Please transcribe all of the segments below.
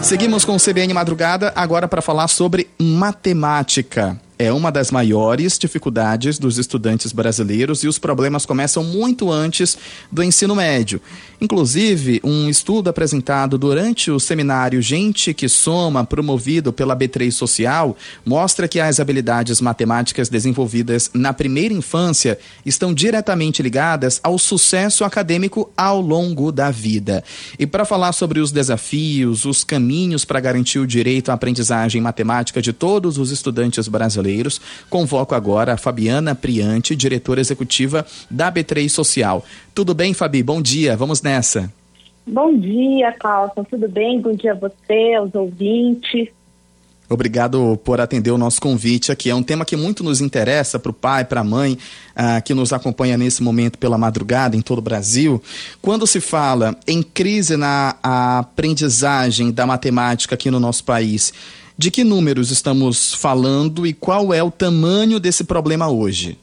Seguimos com o CBN Madrugada, agora para falar sobre matemática. É uma das maiores dificuldades dos estudantes brasileiros e os problemas começam muito antes do ensino médio. Inclusive, um estudo apresentado durante o seminário Gente que Soma, promovido pela B3 Social, mostra que as habilidades matemáticas desenvolvidas na primeira infância estão diretamente ligadas ao sucesso acadêmico ao longo da vida. E para falar sobre os desafios, os caminhos para garantir o direito à aprendizagem matemática de todos os estudantes brasileiros, convoco agora a Fabiana Priante, diretora executiva da B3 Social. Tudo bem, Fabi? Bom dia, vamos nessa. Bom dia, Carlson, tudo bem? Bom dia a você, aos ouvintes. Obrigado por atender o nosso convite aqui. É um tema que muito nos interessa para o pai, para a mãe, que nos acompanha nesse momento pela madrugada em todo o Brasil. Quando se fala em crise na aprendizagem da matemática aqui no nosso país, de que números estamos falando e qual é o tamanho desse problema hoje?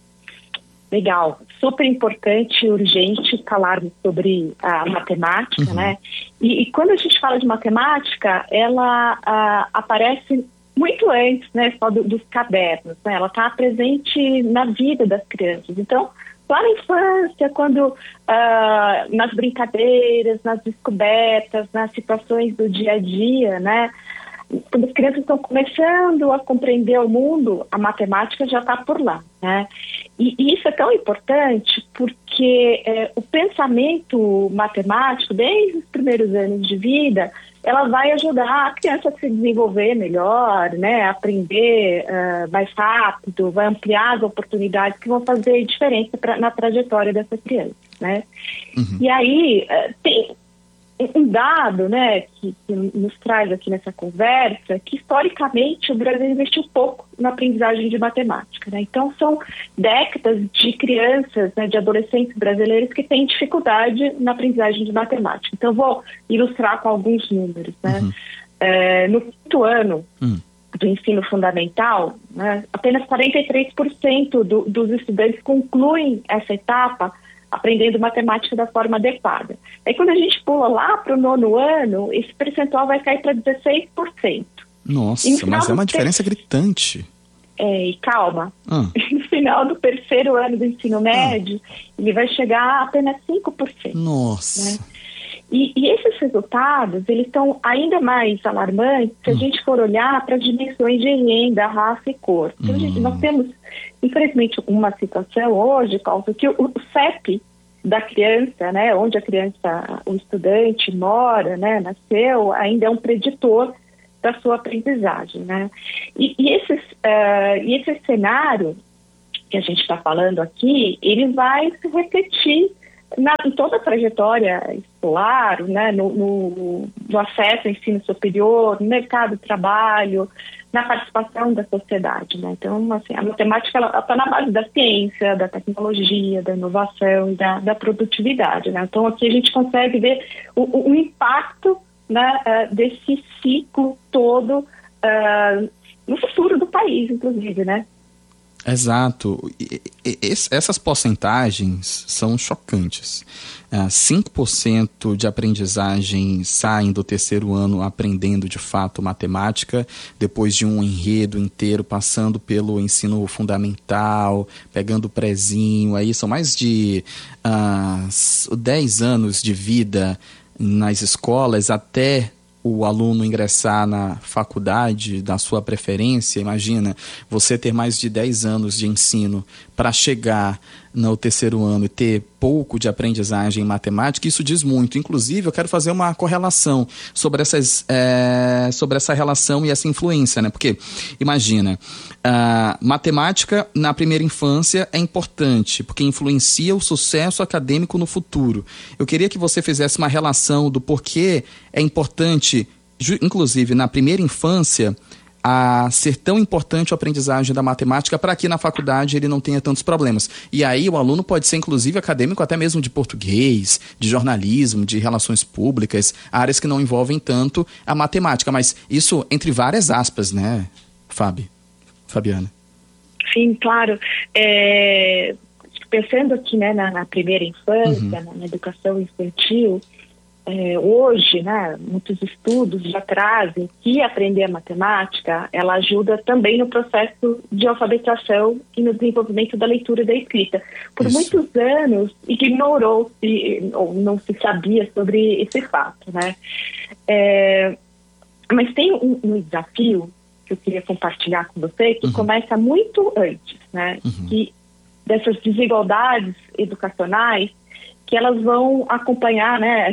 Legal, super importante e urgente falarmos sobre a matemática, né? E quando a gente fala de matemática, ela aparece muito antes, né, só dos cadernos, né? Ela está presente na vida das crianças. Então, lá na infância, quando nas brincadeiras, nas descobertas, nas situações do dia a dia, né? Quando as crianças estão começando a compreender o mundo, a matemática já está por lá, né? E isso é tão importante porque o pensamento matemático, desde os primeiros anos de vida, ela vai ajudar a criança a se desenvolver melhor, né? A aprender mais rápido, vai ampliar as oportunidades que vão fazer diferença na trajetória dessa criança, né? E aí tem um dado, né, que nos traz aqui nessa conversa, que historicamente o Brasil investiu pouco na aprendizagem de matemática, né? Então são décadas de crianças, né, de adolescentes brasileiros que têm dificuldade na aprendizagem de matemática. Então vou ilustrar com alguns números, né? No quinto ano do ensino fundamental, né, apenas 43% dos estudantes concluem essa etapa aprendendo matemática da forma adequada. Aí quando a gente pula lá para o nono ano, esse percentual vai cair para 16%. Nossa, mas é uma diferença gritante. E calma, no final do terceiro ano do ensino médio, ele vai chegar a apenas 5%. Nossa! Né? E esses resultados, eles estão ainda mais alarmantes se a gente for olhar para as dimensões de renda, raça e cor. Então, nós temos, infelizmente, uma situação hoje, Carlson, que o CEP da criança, né, onde a criança, o estudante mora, né, nasceu, ainda é um preditor da sua aprendizagem, né? E esse cenário que a gente está falando aqui, ele vai se refletir em toda a trajetória escolar, né, no acesso ao ensino superior, no mercado de trabalho, na participação da sociedade, né? Então, assim, a matemática está na base da ciência, da tecnologia, da inovação e da produtividade, né? Então, aqui a gente consegue ver o impacto, né, desse ciclo todo no futuro do país, inclusive, né? Exato. Essas porcentagens são chocantes. 5% de aprendizagem saem do terceiro ano aprendendo de fato matemática, depois de um enredo inteiro, passando pelo ensino fundamental, pegando o prezinho, aí são mais de 10 anos de vida nas escolas até o aluno ingressar na faculdade da sua preferência. Imagina, você ter mais de 10 anos de ensino para chegar no terceiro ano e ter pouco de aprendizagem em matemática, isso diz muito. Inclusive, eu quero fazer uma correlação sobre essa relação e essa influência, né? Porque, imagina, matemática na primeira infância é importante, porque influencia o sucesso acadêmico no futuro. Eu queria que você fizesse uma relação do porquê é importante, inclusive na primeira infância, a ser tão importante a aprendizagem da matemática para que na faculdade ele não tenha tantos problemas. E aí o aluno pode ser inclusive acadêmico até mesmo de português, de jornalismo, de relações públicas, áreas que não envolvem tanto a matemática, mas isso entre várias aspas, né, Fabiana? Sim, claro. Pensando aqui, né, na primeira infância, na educação infantil, hoje, né, muitos estudos já trazem que aprender a matemática, ela ajuda também no processo de alfabetização e no desenvolvimento da leitura e da escrita. Por muitos anos, ignorou-se ou não se sabia sobre esse fato, né? Mas tem um desafio que eu queria compartilhar com você, que começa muito antes, né? Que dessas desigualdades educacionais, que elas vão acompanhar, né,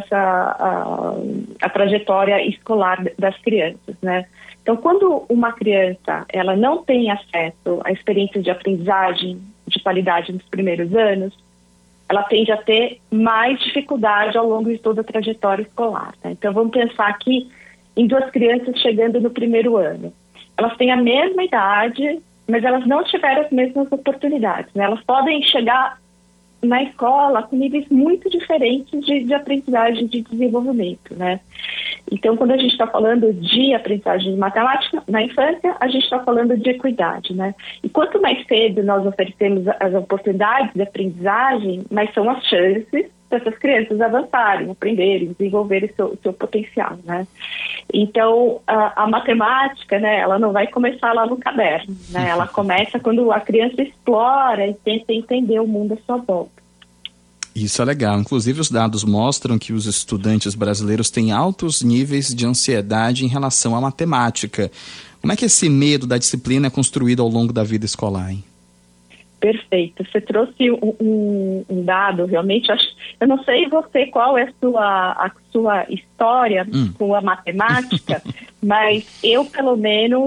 a trajetória escolar das crianças, né? Então, quando uma criança ela não tem acesso a experiências de aprendizagem de qualidade nos primeiros anos, ela tende a ter mais dificuldade ao longo de toda a trajetória escolar, né? Então, vamos pensar aqui em 2 crianças chegando no primeiro ano. Elas têm a mesma idade, mas elas não tiveram as mesmas oportunidades, né? Elas podem chegar na escola com níveis muito diferentes de aprendizagem, de desenvolvimento, né? Então, quando a gente está falando de aprendizagem de matemática na infância, a gente está falando de equidade, né? E quanto mais cedo nós oferecemos as oportunidades de aprendizagem, mais são as chances dessas crianças avançarem, aprenderem, desenvolverem o seu potencial, né? Então, a matemática, né, ela não vai começar lá no caderno, né? Ela começa quando a criança explora e tenta entender o mundo à sua volta. Isso é legal. Inclusive, os dados mostram que os estudantes brasileiros têm altos níveis de ansiedade em relação à matemática. Como é que esse medo da disciplina é construído ao longo da vida escolar, hein? Perfeito. Você trouxe um dado, realmente. Eu não sei você qual é a sua história com a matemática, mas eu, pelo menos,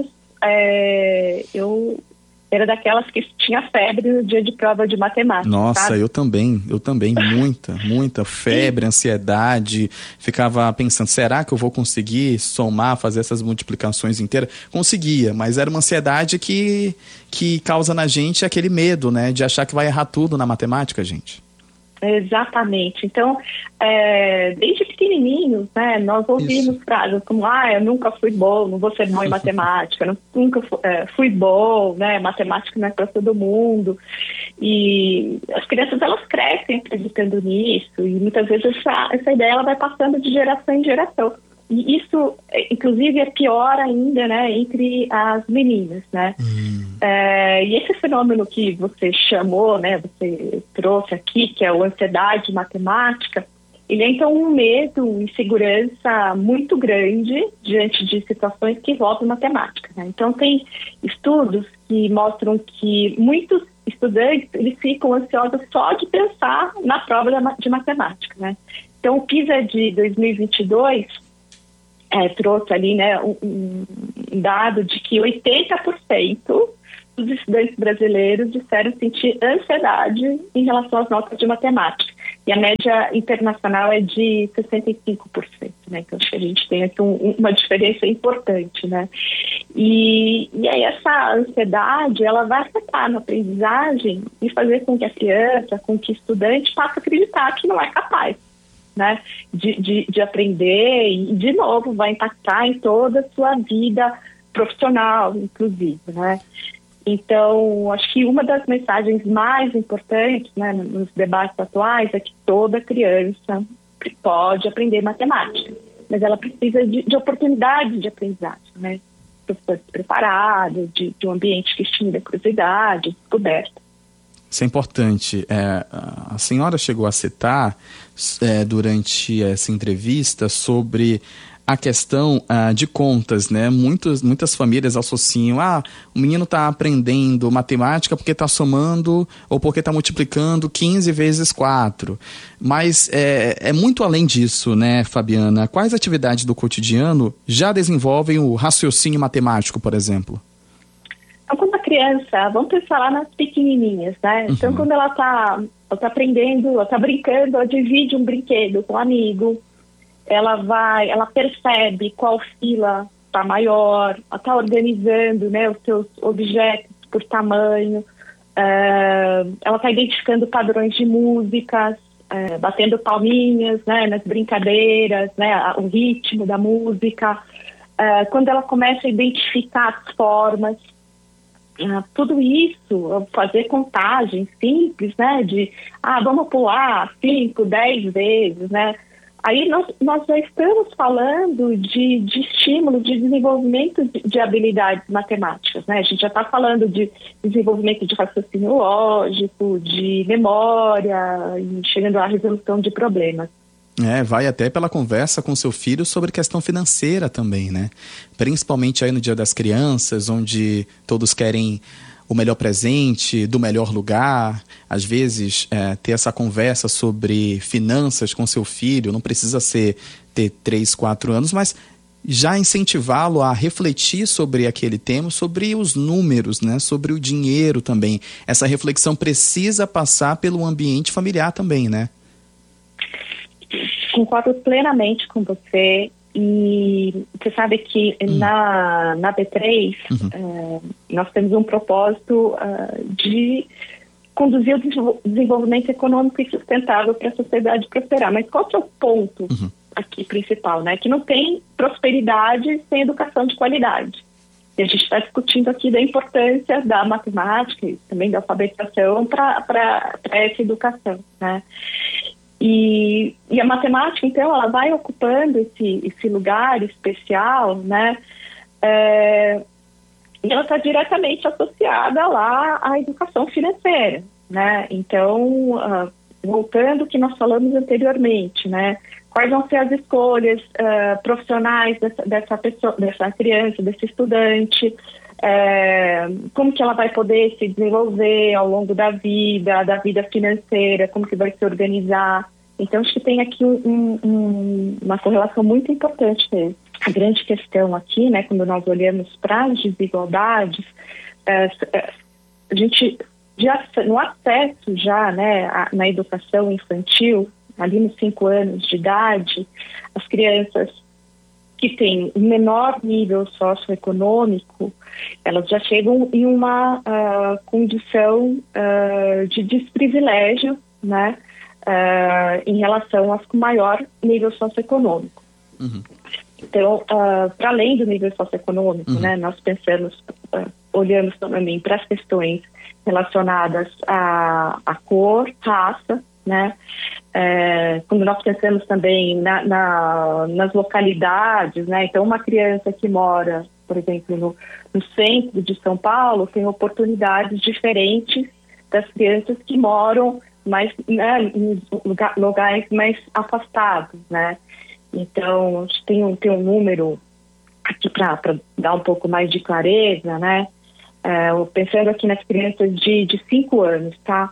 eu era daquelas que tinha febre no dia de prova de matemática. Nossa, sabe? eu também, muita febre, ansiedade, ficava pensando, será que eu vou conseguir somar, fazer essas multiplicações inteiras? Conseguia, mas era uma ansiedade que causa na gente aquele medo, né, de achar que vai errar tudo na matemática, gente. Exatamente. Então, desde pequenininhos, né, nós ouvimos frases como, eu nunca fui bom, não vou ser bom em matemática, nunca fui bom, né, matemática não é para todo mundo. E as crianças, elas crescem acreditando nisso, e muitas vezes essa ideia ela vai passando de geração em geração. E isso, inclusive, é pior ainda, né, entre as meninas, né? E esse fenômeno que você chamou, né, você trouxe aqui, que é a ansiedade matemática, ele é, então, um medo, insegurança muito grande diante de situações que envolvem matemática, né? Então, tem estudos que mostram que muitos estudantes, eles ficam ansiosos só de pensar na prova de matemática, né? Então, o PISA de 2022... trouxe ali, né, um dado de que 80% dos estudantes brasileiros disseram sentir ansiedade em relação às notas de matemática. E a média internacional é de 65%, né? Então, acho que a gente tem aqui uma diferença importante, né? E aí essa ansiedade, ela vai afetar na aprendizagem e fazer com que a criança, com que o estudante passe a acreditar que não é capaz, né, de aprender, e de novo vai impactar em toda a sua vida profissional, inclusive, né? Então, acho que uma das mensagens mais importantes, né, nos debates atuais é que toda criança pode aprender matemática, mas ela precisa de oportunidades de aprendizagem, né? Professores preparados, de um ambiente que estimule a curiosidade, descoberta. Isso é importante. A senhora chegou a citar durante essa entrevista sobre a questão de contas, né? Muitas famílias associam, o menino está aprendendo matemática porque está somando ou porque está multiplicando 15 vezes 4. Mas é muito além disso, né, Fabiana? Quais atividades do cotidiano já desenvolvem o raciocínio matemático, por exemplo? Então, quando a criança, vamos pensar lá nas pequenininhas, né? Então, quando ela tá aprendendo, ela tá brincando, ela divide um brinquedo com um amigo, ela percebe qual fila tá maior, ela tá organizando, né, os seus objetos por tamanho, ela tá identificando padrões de músicas, batendo palminhas, né, nas brincadeiras, né, o ritmo da música. Quando ela começa a identificar as formas, tudo isso, fazer contagem simples, né, de vamos pular 5, 10 vezes, né, Aí nós já estamos falando de estímulo, de desenvolvimento de habilidades matemáticas, né? A gente já está falando de desenvolvimento de raciocínio lógico, de memória, e chegando à resolução de problemas. Vai até pela conversa com seu filho sobre questão financeira também, né? Principalmente aí no Dia das Crianças, onde todos querem o melhor presente, do melhor lugar. Às vezes, ter essa conversa sobre finanças com seu filho, não precisa ter 3, 4 anos, mas já incentivá-lo a refletir sobre aquele tema, sobre os números, né? Sobre o dinheiro também. Essa reflexão precisa passar pelo ambiente familiar também, né? Concordo plenamente com você. E você sabe que na B3 nós temos um propósito de conduzir o desenvolvimento econômico e sustentável para a sociedade prosperar. Mas qual que é o ponto aqui principal, né? Que não tem prosperidade sem educação de qualidade. E a gente está discutindo aqui da importância da matemática e também da alfabetização para essa educação, né? E a matemática, então, ela vai ocupando esse lugar especial, né? E ela está diretamente associada lá à educação financeira, né? Então, voltando ao que nós falamos anteriormente, né? Quais vão ser as escolhas profissionais dessa pessoa, dessa criança, desse estudante? Como que ela vai poder se desenvolver ao longo da vida financeira, como que vai se organizar. Então, acho que tem aqui uma correlação muito importante mesmo. A grande questão aqui, né, quando nós olhamos para as desigualdades, a gente, no acesso já, né, na educação infantil, ali nos 5 anos de idade, as crianças que têm um menor nível socioeconômico, elas já chegam em uma condição de desprivilégio, né, em relação às com maior nível socioeconômico. Então, para além do nível socioeconômico, né, nós pensamos, olhamos também para as questões relacionadas à cor, raça, né? Quando nós pensamos também nas localidades, né? Então, uma criança que mora, por exemplo, no centro de São Paulo tem oportunidades diferentes das crianças que moram mais, em lugares mais afastados, né? Então, a gente tem um número aqui para dar um pouco mais de clareza, né? Pensando aqui nas crianças de 5 anos, tá?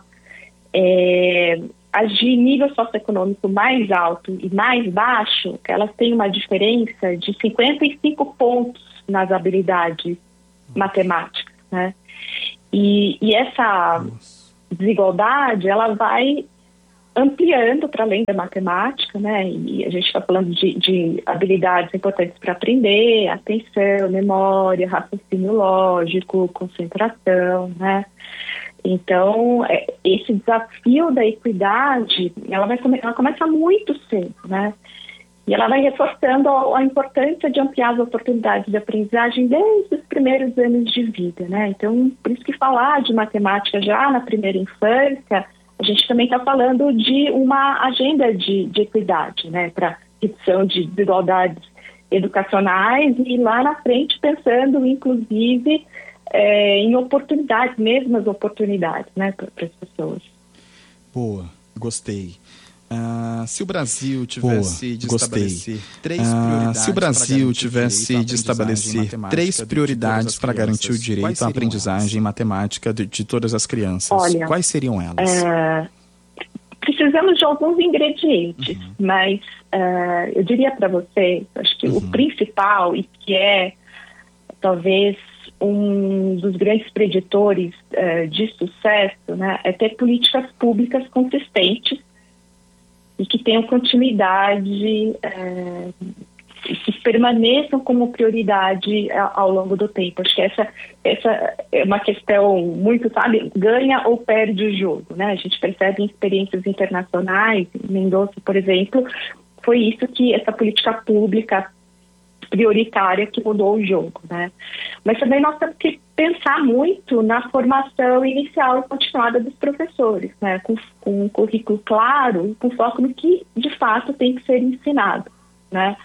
As de nível socioeconômico mais alto e mais baixo, elas têm uma diferença de 55 pontos nas habilidades matemáticas, né? E essa desigualdade, ela vai ampliando para além da matemática, né? E a gente está falando de habilidades importantes para aprender, atenção, memória, raciocínio lógico, concentração, né? Então, esse desafio da equidade, ela começa muito cedo, né? E ela vai reforçando a importância de ampliar as oportunidades de aprendizagem desde os primeiros anos de vida, né? Então, por isso que falar de matemática já na primeira infância, a gente também está falando de uma agenda de equidade, né? Para redução de desigualdades educacionais e lá na frente pensando, inclusive, em oportunidades, mesmas oportunidades, né, para as pessoas. Boa, gostei. Se o Brasil tivesse de estabelecer 3 prioridades, se o Brasil tivesse de estabelecer 3 prioridades para garantir o direito à aprendizagem matemática de todas as crianças, olha, quais seriam elas? Precisamos de alguns ingredientes, mas eu diria para você, acho que o principal e que é talvez um dos grandes preditores de sucesso, né, é ter políticas públicas consistentes e que tenham continuidade e que permaneçam como prioridade ao longo do tempo. Acho que essa é uma questão muito, sabe, ganha ou perde o jogo, né? A gente percebe em experiências internacionais, em Mendoza, por exemplo, foi isso que essa política pública prioritária que mudou o jogo, né? Mas também nós temos que pensar muito na formação inicial e continuada dos professores, né? Com um currículo claro, com foco no que de fato tem que ser ensinado, né?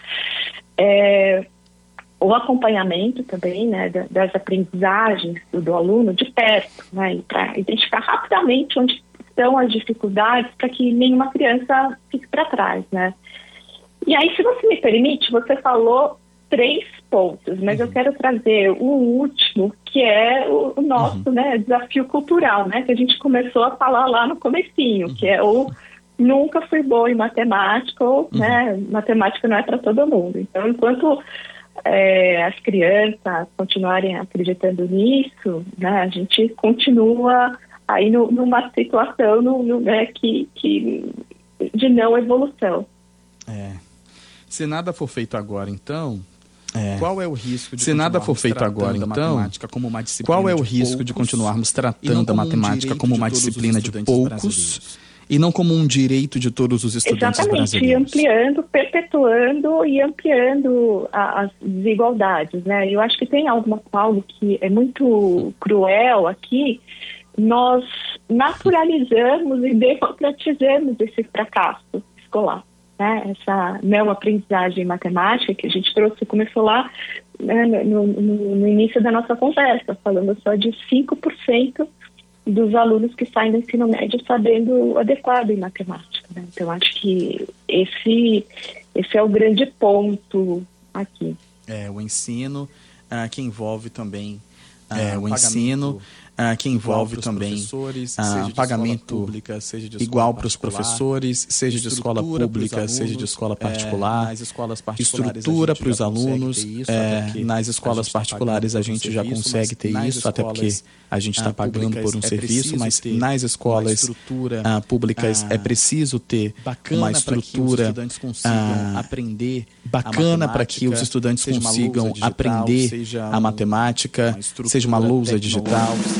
O acompanhamento também, né, das aprendizagens do aluno de perto, né, para identificar rapidamente onde estão as dificuldades para que nenhuma criança fique para trás, né. E aí, se você me permite, você falou 3 pontos, mas eu quero trazer um último, que é o nosso, né, desafio cultural, né, que a gente começou a falar lá no comecinho, que é o nunca fui boa em matemática, ou, né, matemática não é para todo mundo. Então, enquanto as crianças continuarem acreditando nisso, né, a gente continua aí numa situação né, que de não evolução. Se nada for feito agora, então, qual é o risco de matemática como uma disciplina qual é o risco de continuarmos tratando a matemática como uma disciplina de poucos e não como um direito de todos os estudantes brasileiros? Exatamente, ampliando, perpetuando e ampliando as desigualdades, né? Eu acho que tem algo que é muito cruel aqui. Nós naturalizamos e democratizamos esse fracasso escolar, né? Essa não aprendizagem matemática que a gente começou lá, né, no início da nossa conversa, falando só de 5% dos alunos que saem do ensino médio sabendo adequado em matemática, né? Então, acho que esse é o grande ponto aqui. O ensino que envolve também o ensino que envolve também pagamento pública, seja de igual para os professores, seja de escola pública, seja de escola particular, nas escolas particulares estrutura para os alunos, nas escolas particulares a gente já consegue ter isso, até porque a gente está pagando por um serviço, mas nas escolas públicas é preciso ter uma estrutura bacana para que os estudantes consigam aprender a matemática, seja uma lousa digital.